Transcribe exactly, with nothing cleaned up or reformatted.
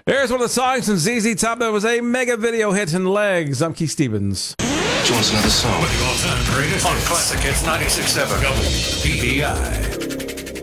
Here's one of the songs from Z Z Top that was a mega video hit in Legs. I'm Keith Stevens. Join us another song With the all-time greatest on Classic Hits ninety-six point seven W P E I.